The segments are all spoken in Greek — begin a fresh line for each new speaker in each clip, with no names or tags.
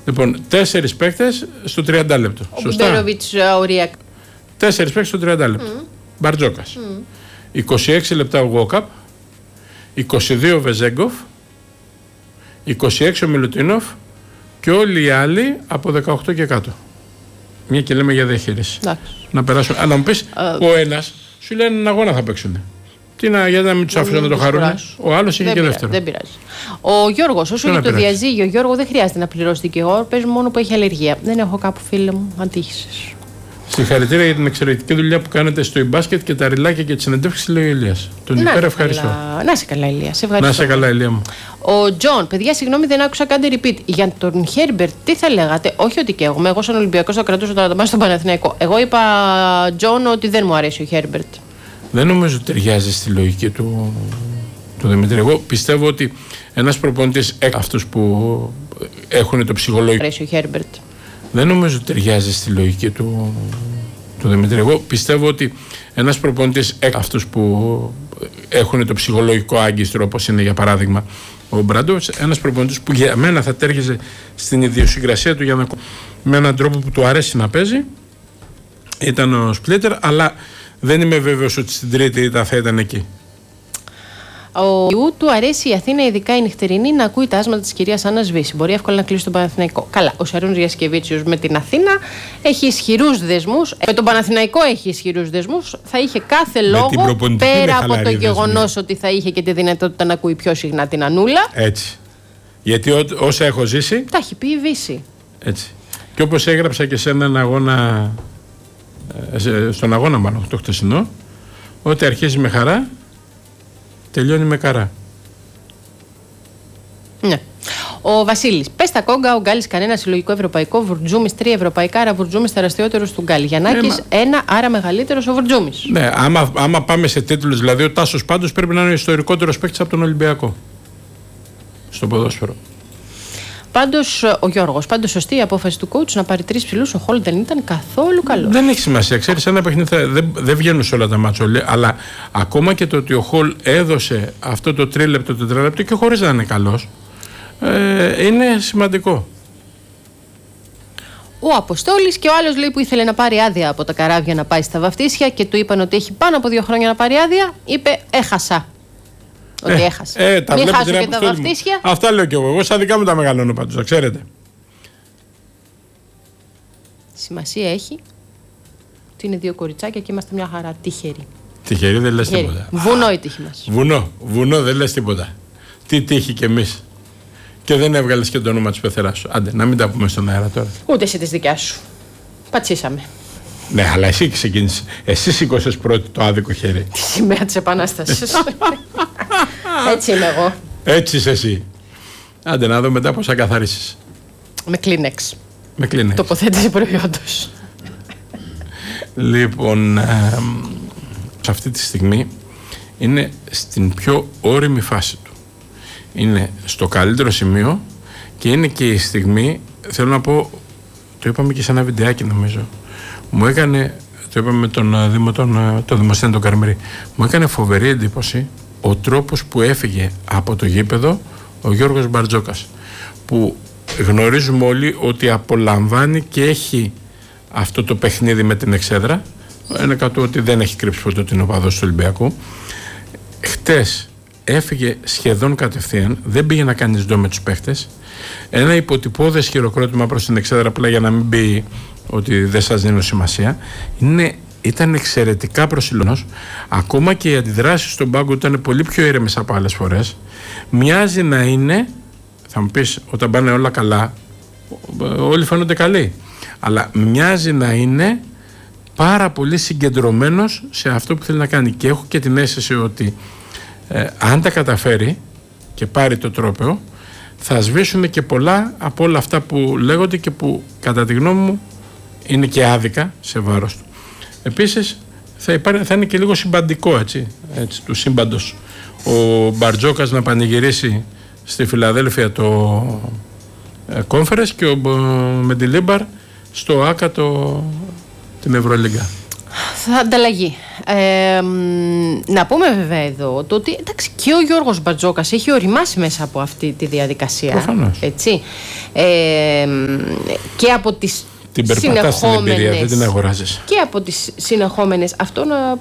Λοιπόν, 4 παίκτες στο 30 λεπτό.
Ο Μπέροβιτς οριακά.
4 παίκτες στο 30 λεπτό. Μπαρτζόκας. 26 λεπτά ο Γουόκαπ. 22 Βεζέγκοφ. 26 ο Μιλουτίνοφ. Και όλοι οι άλλοι από 18 και κάτω. Μια και λέμε για διαχείριση. Να περάσουμε. Αλλά μου πεις, ο ένας σου λέει έναν αγώνα θα παίξουν. Γιατί να μην του αφήσουν να το χαρούν. Ο άλλος είχε και δεύτερο.
Δεν πειράζει. Ο Γιώργος, όσο είναι το διαζύγιο, Γιώργο δεν χρειάζεται να πληρώσει δικηγόρο. Παίζει μόνο που έχει αλλεργία. Δεν έχω κάπου, φίλε μου, αντίχησες.
Συγχαρητήρια για την εξαιρετική δουλειά που κάνετε στο e-basket και τα ριλάκια και τις συνεντεύξεις, λέει ο Ηλίας. Τον υπερευχαριστώ.
Να σε καλά, Ηλία.
Να σε καλά, Ηλία μου.
Ο Τζον, παιδιά, συγγνώμη, δεν άκουσα, κάντε repeat. Για τον Χέρμπερτ, τι θα λέγατε? Όχι ότι καίγομαι. Εγώ, σαν Ολυμπιακός, θα κρατούσα το αταμά στον Παναθηναϊκό. Εγώ είπα, Τζον, ότι δεν μου αρέσει ο Χέρμπερτ.
Δεν νομίζω ότι ταιριάζει στη λογική του Δημήτρη. Εγώ πιστεύω ότι ένας προπονητής, αυτούς που έχουν το ψυχολογικό.
Αρέσει ο Χέρμπερτ.
Δεν νομίζω ότι ταιριάζει στη λογική του Δημήτρη. Εγώ πιστεύω ότι ένας προπονητής, αυτούς που έχουν το ψυχολογικό άγκιστρο, όπως είναι για παράδειγμα ο Μπραντόβιτς, ένας προπονητής που για μένα θα τέριαζε στην ιδιοσυγκρασία του με έναν τρόπο που του αρέσει να παίζει, ήταν ο Σπλίτερ, αλλά δεν είμαι βέβαιος ότι στην τρίτη ήττα θα ήταν εκεί.
Ο Ιού του αρέσει η Αθήνα, ειδικά η νυχτερινή, να ακούει τα άσματα της κυρίας Άννας Βύση. Μπορεί εύκολα να κλείσει τον Παναθηναϊκό. Καλά, ο Σαρούνης Γιασκεβίτσιος με την Αθήνα έχει ισχυρούς δεσμούς. Με τον Παναθηναϊκό έχει ισχυρούς δεσμούς. Θα είχε κάθε λόγο, πέρα από το γεγονός ότι θα είχε και τη δυνατότητα να ακούει πιο συχνά την Ανούλα.
Έτσι. Γιατί όσα έχω ζήσει.
Τα έχει πει η Βύση.
Έτσι. Και όπως έγραψα και σε έναν αγώνα. Στον αγώνα, μάλλον το χτεσινό, ότι αρχίζει με χαρά, τελειώνει με καρά.
Ναι. Ο Βασίλης, πες τα κόγκα, ο Γκάλης κανένα συλλογικό ευρωπαϊκό, Βουρτζούμης 3 ευρωπαϊκά, άρα Βουρτζούμης τεραστιότερος του Γκάλη. Γιαννάκης 1, άρα μεγαλύτερος ο Βουρτζούμης.
Ναι, άμα πάμε σε τίτλους, δηλαδή ο Τάσος πάντως πρέπει να είναι ο ιστορικότερος παίκτης από τον Ολυμπιακό στο ποδόσφαιρο.
Πάντως, ο Γιώργος, σωστή η απόφαση του coach να πάρει 3 ψηλούς. Ο Χολ δεν ήταν καθόλου καλό.
Δεν έχει σημασία. Ξέρεις, ένα παιχνίδι δεν βγαίνουν σε όλα τα μάτσο. Αλλά ακόμα και το ότι ο Χολ έδωσε αυτό το 3 λεπτό, 4 λεπτό και χωρίς να είναι καλός, είναι σημαντικό.
Ο Αποστόλης και ο άλλος λέει που ήθελε να πάρει άδεια από τα καράβια να πάει στα βαφτίσια και του είπαν ότι έχει πάνω από 2 χρόνια να πάρει άδεια. Είπε, έχασα. Ότι έχασε. Μην χάσω και τα βαφτίσια.
Αυτά λέω κι εγώ. Εγώ σαν δικά μου τα μεγαλώνω πάντως, να ξέρετε.
Σημασία έχει ότι είναι 2 κοριτσάκια και είμαστε μια χαρά τυχεροί.
Τυχεροί δεν λες τίποτα.
Βουνό η τύχη μας.
Βουνό δεν λες τίποτα. Τι τύχη κι εμείς. Και δεν έβγαλες και το όνομα της πεθεράς σου. Άντε, να μην τα πούμε στον αέρα τώρα.
Ούτε εσύ της δικιάς σου. Πατσίσαμε.
Ναι, αλλά εσύ ξεκίνησες. Εσύ σήκωσες πρώτη το άδικο χέρι.
Τη σημαία της Επανάστασης. Έτσι είμαι εγώ.
Έτσι είσαι εσύ. Άντε να δω μετά πώς θα καθαρίσεις.
Με Kleenex.
Με Kleenex.
Τοποθέτηση προϊόντος.
Λοιπόν, σε αυτή τη στιγμή είναι στην πιο όριμη φάση του. Είναι στο καλύτερο σημείο και είναι και η στιγμή, θέλω να πω, το είπαμε και σε ένα βιντεάκι νομίζω, μου έκανε, το είπαμε με τον Δήμο, το Δημοσθένη τον Καρμερή, μου έκανε φοβερή εντύπωση ο τρόπος που έφυγε από το γήπεδο ο Γιώργος Μπαρτζόκας, που γνωρίζουμε όλοι ότι απολαμβάνει και έχει αυτό το παιχνίδι με την εξέδρα, ένα κατ' ότι δεν έχει κρύψει ποτέ την οπαδός του Ολυμπιακού. Χτες έφυγε σχεδόν κατευθείαν, δεν πήγε να κάνει σντό με τους παίχτες, ένα υποτυπώδες χειροκρότημα προς την εξέδρα, απλά για να μην πει ότι δεν σας δίνω σημασία. Ήταν εξαιρετικά προσιλωνός. Ακόμα και οι αντιδράσεις στον πάγκο ήταν πολύ πιο ήρεμες από άλλες φορές. Μοιάζει να είναι, θα μου πεις, όταν πάνε όλα καλά όλοι φαίνονται καλοί, αλλά μοιάζει να είναι πάρα πολύ συγκεντρωμένος σε αυτό που θέλει να κάνει, και έχω και την αίσθηση ότι αν τα καταφέρει και πάρει το τρόπαιο, θα σβήσουν και πολλά από όλα αυτά που λέγονται και που κατά τη γνώμη μου είναι και άδικα σε βάρος του. Επίσης θα είναι και λίγο συμπαντικό έτσι του σύμπαντος ο Μπαρτζόκας να πανηγυρίσει στη Φιλαδέλφια το Conference και ο Μεντιλίμπαρ στο Άκα την Ευρωλίγκα.
Ανταλλαγή. Να πούμε βέβαια εδώ το ότι εντάξει, και ο Γιώργος Μπαρτζόκας έχει οριμάσει μέσα από αυτή τη διαδικασία.
Προφανώς.
Έτσι. Και από τις
την περπατάς στην εμπειρία, δεν την αγοράζεις.
Και από τις συνεχόμενες. Αυτό να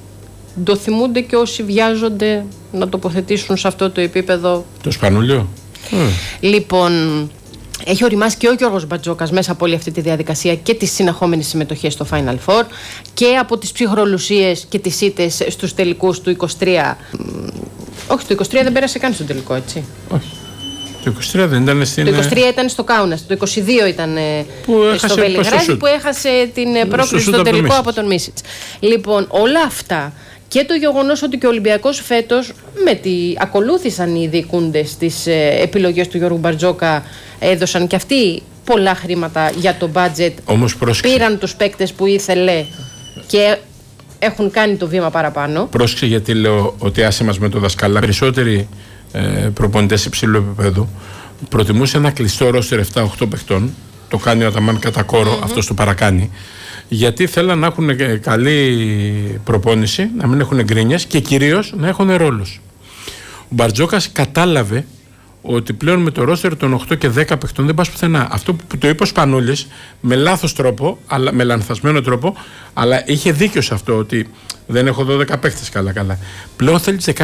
το θυμούνται και όσοι βιάζονται να τοποθετήσουν σε αυτό το επίπεδο.
Το Σπανούλιο.
Λοιπόν, έχει οριμάσει και ο Γιώργος Μπαρτζόκας μέσα από όλη αυτή τη διαδικασία και τις συνεχόμενες συμμετοχές στο Final Four και από τις ψυχρολουσίες και τις ήττες στους τελικούς του 23. Όχι, το 23 δεν πέρασε καν στον τελικό, έτσι.
Όχι. Το 23 δεν ήταν στην...
Το 23 ήταν στο Κάουνας, το 22 ήταν στο Βελιγράδι που έχασε την πρόκριση στο τελικό από τον Μίσιτς. Λοιπόν, όλα αυτά και το γεγονός ότι και ο Ολυμπιακός φέτος ακολούθησαν οι διοικούντες τις επιλογές του Γιώργου Μπαρτζόκα, έδωσαν και αυτοί πολλά χρήματα για το budget.
Όμως
πήραν τους παίκτες που ήθελε και έχουν κάνει το βήμα παραπάνω.
Πρόσεξε, γιατί λέω ότι άσε μας με το δασκαλά. Περισσότεροι προπονητές υψηλού επίπεδου προτιμούσε ένα κλειστό ρόστερ 7-8 παιχτών. Το κάνει ο Αταμάν κατά κόρο, αυτός το παρακάνει. Γιατί θέλαν να έχουν καλή προπόνηση, να μην έχουν γκρίνιες και κυρίως να έχουν ρόλους. Ο Μπαρτζόκας κατάλαβε ότι πλέον με το ρόστερ των 8 και 10 παιχτών δεν πας πουθενά. Αυτό που το είπε ο Σπανούλης με λάθος τρόπο, αλλά, με λανθασμένο τρόπο, αλλά είχε δίκιο σε αυτό ότι δεν έχω 12 παίχτες καλά. Πλέον θέλει 16.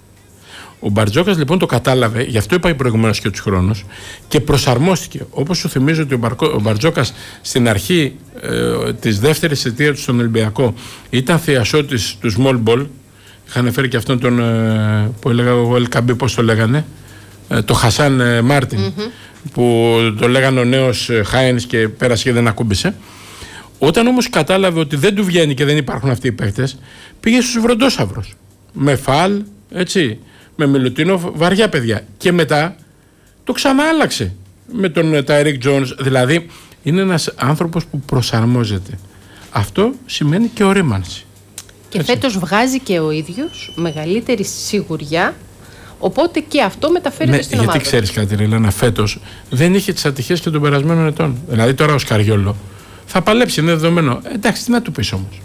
Ο Μπαρτζόκας λοιπόν το κατάλαβε, γι' αυτό είπα προηγουμένως και τους χρόνους, και προσαρμόστηκε. Όπως σου θυμίζω ότι ο Μπαρτζόκας στην αρχή της δεύτερης θητείας του στον Ολυμπιακό ήταν θειασότης του small ball. Είχαν φέρει και αυτόν τον που έλεγα εγώ Ελκαμπή, πώς το λέγανε, το Χασάν Μάρτιν, που το λέγανε ο νέος Χάινς και πέρασε και δεν ακούμπησε. Όταν όμως κατάλαβε ότι δεν του βγαίνει και δεν υπάρχουν αυτοί οι παίκτες, πήγε στους βροντόσαυρους. Με Φαλ, έτσι, με Μιλουτίνο, βαριά παιδιά. Και μετά το ξαναάλλαξε με τον Τάιρικ Τζόνς. Δηλαδή είναι ένας άνθρωπος που προσαρμόζεται. Αυτό σημαίνει και ορίμανση.
Και φέτος βγάζει και ο ίδιος μεγαλύτερη σιγουριά. Οπότε και αυτό μεταφέρεται στην ομάδα.
Γιατί ξέρεις κάτι, Ρελένα, φέτος δεν είχε τις ατυχίες και των περασμένων ετών. Δηλαδή τώρα ο Σκαριόλο θα παλέψει, είναι δεδομένο. Εντάξει, τι να του πεις όμως.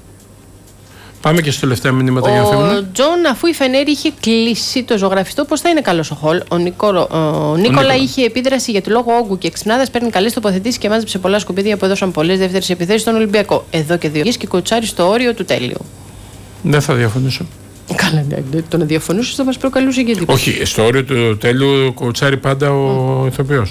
Πάμε και στο τελευταία μηνύματα για να φύγουμε.
Ο Τζον, αφού η Φενέρη είχε κλείσει το ζωγραφιστό, πώς θα είναι καλός ο Χολ. Ο Νίκολα είχε επίδραση για το λόγο όγκου και εξυπνάδας, παίρνει καλές τοποθετήσεις και μάζεψε πολλά σκουπίδια που έδωσαν πολλές δεύτερες επιθέσεις στον Ολυμπιακό. Εδώ και 2 και κοτσάρει στο όριο του τέλειου.
Δεν θα διαφωνήσω.
Καλά, το να διαφωνούσε θα μας προκαλούσε και εντύπωση.
Όχι, στο όριο του τέλειου κοτσάρει πάντα ο ηθοποιός.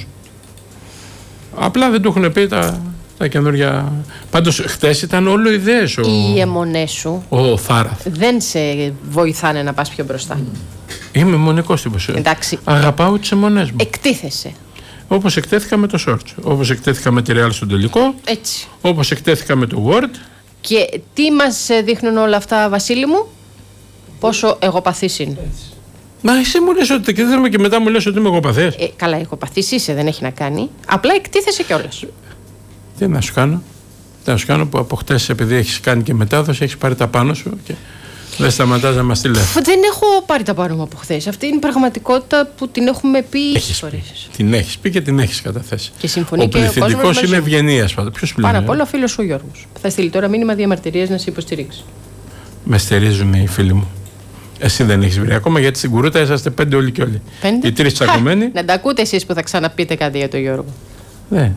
Απλά δεν του έχουν πει τα καινούργια. Πάντως χτες ήταν όλο ιδέες.
Οι αιμονές σου
ο Θάραθ
δεν σε βοηθάνε να πας πιο μπροστά.
Είμαι μονικός τύπος.
Εντάξει.
Αγαπάω τις αιμονές μου.
Εκτίθεσαι.
Όπως εκτέθηκα με το Σόρτς. Όπως εκτέθηκα με τη Real στον τελικό.
Έτσι.
Όπως εκτέθηκα με το Word.
Και τι μας δείχνουν όλα αυτά, Βασίλη μου? Πόσο εγωπαθής είναι.
Μα εσύ μου λες ότι εκτίθεσαι και μετά μου λες ότι είμαι εγωπαθές.
Καλά, εγωπαθής είσαι, δεν έχει να κάνει. Απλά εκτίθεσαι κιόλας.
Τι να σου κάνω. Τι να σου κάνω που από χτες, επειδή έχεις κάνει και μετάδοση, έχεις πάρει τα πάνω σου και δεν σταματάς να μας τη λες.
Δεν έχω πάρει τα πάνω μου από χθες. Αυτή είναι η πραγματικότητα που την έχουμε πει φορές.
Την έχεις πει και την έχεις καταθέσει.
Και συμφωνεί
ο
και ο κόσμος. Ο
πληθυντικός είναι ευγενίας πάντα. Ποιος πληρώνει?
Πάνω απ' όλα ο φίλος σου ο Γιώργος. Θα στείλει τώρα μήνυμα διαμαρτυρίας να σε υποστηρίξει.
Με στερίζουν οι φίλοι μου. Εσύ δεν έχεις βρει ακόμα, γιατί στην Κουρούτα είσαστε 5 όλοι και όλοι.
5?
Οι 3 τσακωμένοι.
Να τα ακούτε εσείς που θα ξαναπείτε κάτι για τον Γιώργο.
Ναι.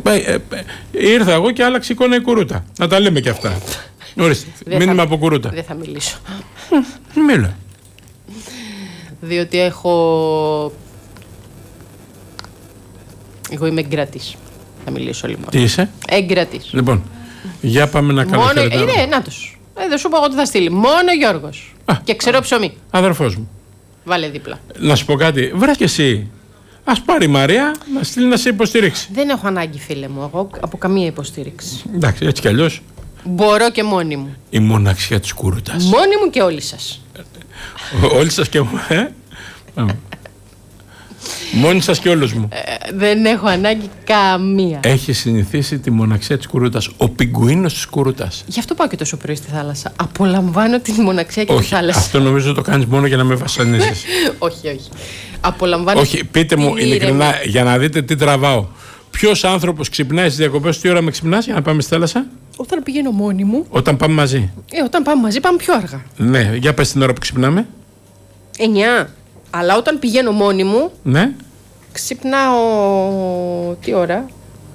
Ήρθα εγώ και άλλαξε εικόνα η Κουρούτα. Να τα λέμε και αυτά. Ορίστε. Μήνυμα από Κουρούτα.
Δεν θα μιλήσω.
Μίλα.
Διότι έχω. Εγώ είμαι εγκρατής. Θα μιλήσω λοιπόν.
Τι είσαι?
Εγκρατής.
Λοιπόν, για πάμε να κάνουμε.
Ναι, να τους. Δεν σου πω εγώ τι θα στείλει. Μόνο Γιώργος. Και ξέρω ψωμί.
Αδερφός μου.
Βάλε δίπλα.
Να σου πω κάτι. Βρες και εσύ. Ας πάρει η Μαρία να στείλει να σε υποστηρίξει.
Δεν έχω ανάγκη, φίλε μου, εγώ από καμία υποστήριξη.
Εντάξει, έτσι κι αλλιώς.
Μπορώ και μόνη μου.
Η μοναξιά της Κουρούτας.
Μόνη μου και όλοι σας.
Όλοι σας και εγώ, μόνοι σας και όλος μου.
Δεν έχω ανάγκη καμία.
Έχει συνηθίσει τη μοναξιά της Κουρούτας. Ο πιγκουίνος της Κουρούτας.
Γι' αυτό πάω και τόσο πρωί στη θάλασσα. Απολαμβάνω τη μοναξιά και
όχι,
τη θάλασσα.
Αυτό νομίζω το κάνεις μόνο για να με βασανίζεις.
όχι. Απολαμβάνω.
Όχι, πείτε μου ειλικρινά για να δείτε τι τραβάω. Ποιος άνθρωπος ξυπνάει στις διακοπές, τι ώρα με ξυπνάς για να πάμε στη θάλασσα?
Όταν πηγαίνω μόνη μου.
Όταν πάμε μαζί.
Όταν πάμε μαζί, πάμε πιο αργά.
Ναι, για πες την ώρα που ξυπνάμε.
9. Αλλά όταν πηγαίνω μόνη μου.
Ναι.
Ξυπνάω. Τι ώρα?